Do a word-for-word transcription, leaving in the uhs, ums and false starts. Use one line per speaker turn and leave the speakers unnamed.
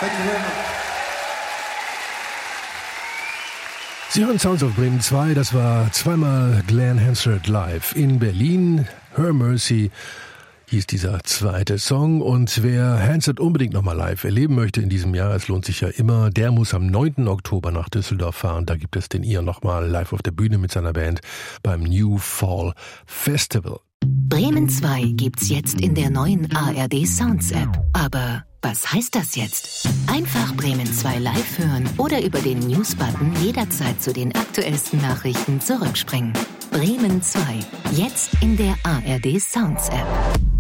Thank you very much.
Sie hören Sounds of Bremen zwei, das war zweimal Glenn Hansard live in Berlin. Her Mercy hieß dieser zweite Song, und wer Hansard unbedingt nochmal live erleben möchte in diesem Jahr, es lohnt sich ja immer, der muss am neunten Oktober nach Düsseldorf fahren. Da gibt es den Ian nochmal live auf der Bühne mit seiner Band beim New Fall Festival.
Bremen zwei gibt's jetzt in der neuen A R D Sounds App. Aber was heißt das jetzt? Einfach Bremen zwei live hören oder über den News-Button jederzeit zu den aktuellsten Nachrichten zurückspringen. Bremen zwei, jetzt in der A R D Sounds App.